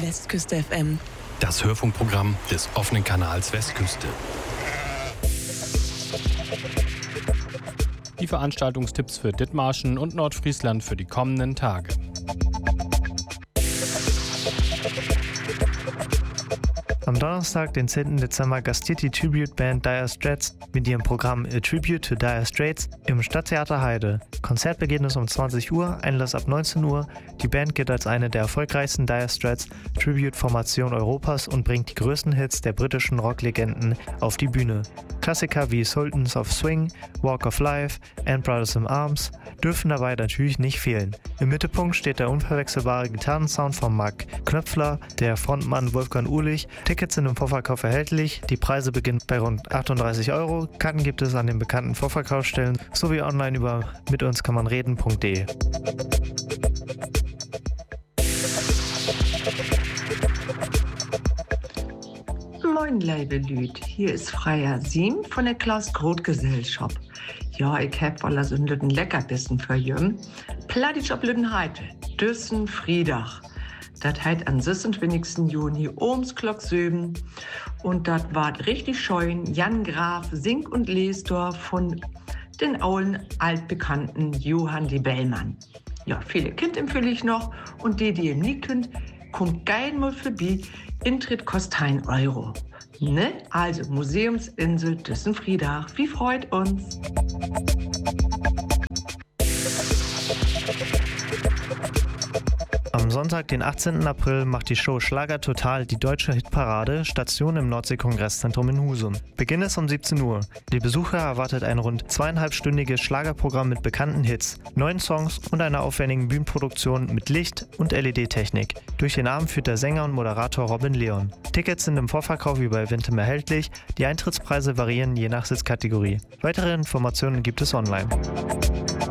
Westküste FM. Das Hörfunkprogramm des offenen Kanals Westküste. Die Veranstaltungstipps für Dithmarschen und Nordfriesland für die kommenden Tage. Am Donnerstag, den 10. Dezember, gastiert die Tribute-Band Dire Straits mit ihrem Programm A Tribute to Dire Straits im Stadttheater Heide. Konzertbeginn ist um 20 Uhr, Einlass ab 19 Uhr. Die Band gilt als eine der erfolgreichsten Dire Straits Tribute-Formationen Europas und bringt die größten Hits der britischen Rocklegenden auf die Bühne. Klassiker wie Sultans of Swing, Walk of Life, And Brothers in Arms dürfen dabei natürlich nicht fehlen. Im Mittelpunkt steht der unverwechselbare Gitarrensound von Mark Knöpfler, der Frontmann Wolfgang Uhlich. Tickets sind im Vorverkauf erhältlich. Die Preise beginnen bei rund 38 €. Karten gibt es an den bekannten Vorverkaufsstellen sowie online über mitunskanmanreden.de. Moin, liebe Lüd, hier ist Freier Siem von der Klaus-Groth-Gesellschaft. Ja, ich hab wohl so einen Leckerbissen für jüm. Plattisch ob Lüdenheide, Düssen Friedach. Das heit am 26. Juni ohms Glock 7. Und das ward richtig scheun. Jan Graf, Sink und Lesdorf von den alten altbekannten Johann de Bellmann. Ja, viele Kind empfehle ich noch. Und die ihr nie könnt, kommt geil mal vorbei. Eintritt kostet 1 €. Ne? Also Museumsinsel Düssen-Friedach. Wie freut uns! Am Sonntag, den 18. April, macht die Show Schlager Total die deutsche Hitparade Station im Nordsee-Kongresszentrum in Husum. Beginn ist um 17 Uhr. Die Besucher erwartet ein rund 2,5-stündiges Schlagerprogramm mit bekannten Hits, neuen Songs und einer aufwendigen Bühnenproduktion mit Licht- und LED-Technik. Durch den Abend führt der Sänger und Moderator Robin Leon. Tickets sind im Vorverkauf wie bei Eventim erhältlich. Die Eintrittspreise variieren je nach Sitzkategorie. Weitere Informationen gibt es online.